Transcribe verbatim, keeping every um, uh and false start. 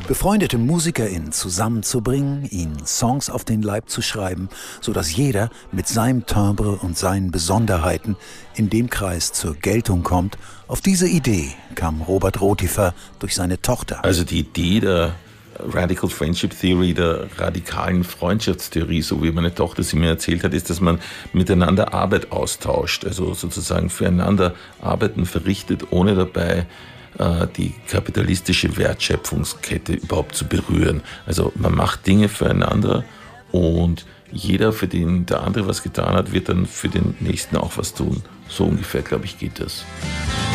befreundete MusikerInnen zusammenzubringen, ihnen Songs auf den Leib zu schreiben, sodass jeder mit seinem Timbre und seinen Besonderheiten in dem Kreis zur Geltung kommt. Auf diese Idee kam Robert Rotifer durch seine Tochter. Also die Idee der Radical Friendship Theory, der radikalen Freundschaftstheorie, so wie meine Tochter sie mir erzählt hat, ist, dass man miteinander Arbeit austauscht, also sozusagen füreinander Arbeiten verrichtet, ohne dabei äh, die kapitalistische Wertschöpfungskette überhaupt zu berühren. Also man macht Dinge füreinander und jeder, für den der andere was getan hat, wird dann für den Nächsten auch was tun. So ungefähr, glaube ich, geht das.